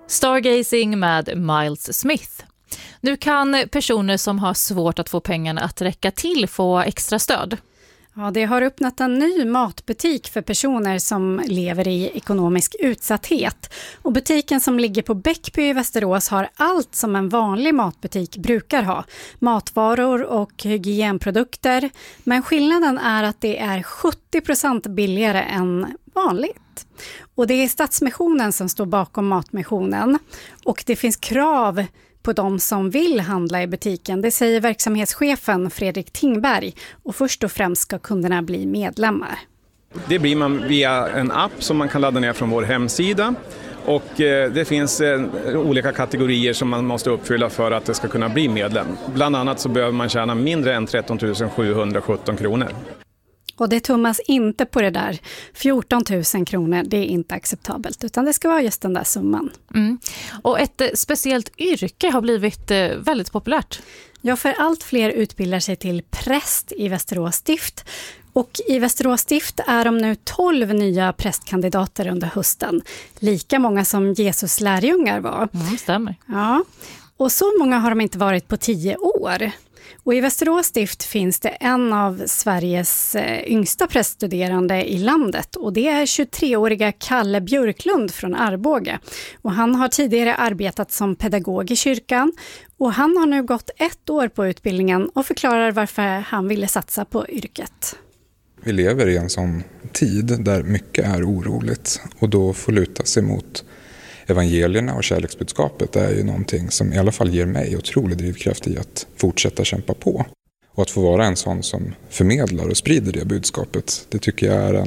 Stargazing med Miles Smith. Nu kan personer som har svårt att få pengarna att räcka till få extra stöd. Ja, det har öppnat en ny matbutik för personer som lever i ekonomisk utsatthet. Och butiken som ligger på Bäckby i Västerås har allt som en vanlig matbutik brukar ha. Matvaror och hygienprodukter. Men skillnaden är att det är 70% billigare än vanligt. Och det är Stadsmissionen som står bakom Matmissionen. Och det finns krav på de som vill handla i butiken. Det säger verksamhetschefen Fredrik Tingberg. Och först och främst ska kunderna bli medlemmar. Det blir man via en app som man kan ladda ner från vår hemsida. Och det finns olika kategorier som man måste uppfylla för att det ska kunna bli medlem. Bland annat så behöver man tjäna mindre än 13 717 kronor. Och det tummas inte på det där. 14 000 kronor, det är inte acceptabelt. Utan det ska vara just den där summan. Mm. Och ett speciellt yrke har blivit väldigt populärt. Ja, för allt fler utbildar sig till präst i Västerås stift. Och i Västerås stift är de nu 12 nya prästkandidater under hösten. Lika många som Jesus lärjungar var. Stämmer. Ja, och så många har de inte varit på 10 år. Och i Västerås stift finns det en av Sveriges yngsta präststuderande i landet. Och det är 23-åriga Kalle Björklund från Arboga. Och han har tidigare arbetat som pedagog i kyrkan. Och han har nu gått 1 år på utbildningen och förklarar varför han ville satsa på yrket. Vi lever i en sån tid där mycket är oroligt. Och då får luta sig mot evangelierna och kärleksbudskapet är ju någonting som i alla fall ger mig otrolig drivkraft i att fortsätta kämpa på. Och att få vara en sån som förmedlar och sprider det budskapet, det tycker jag är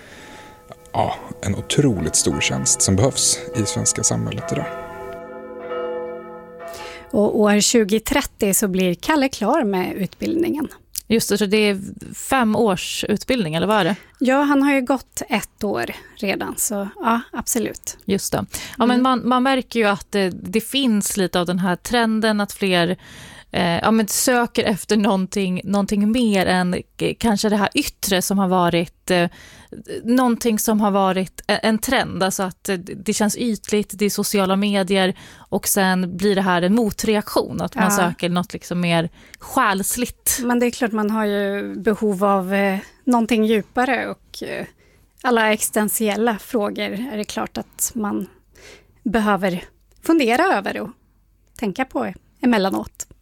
en otroligt stor tjänst som behövs i svenska samhället idag. Och år 2030 så blir Kalle klar med utbildningen. Just det, så det är 5 års utbildning, eller vad är det? Ja, han har ju gått 1 år redan, så ja, absolut. Just det. Ja, men man märker ju att det finns lite av den här trenden att fler söker efter någonting mer än kanske det här yttre som har varit någonting som har varit en trend. Alltså att det känns ytligt, det är sociala medier och sen blir det här en motreaktion. Att man söker något liksom mer själsligt. Men det är klart man har ju behov av någonting djupare och alla existentiella frågor är det klart att man behöver fundera över och tänka på emellanåt.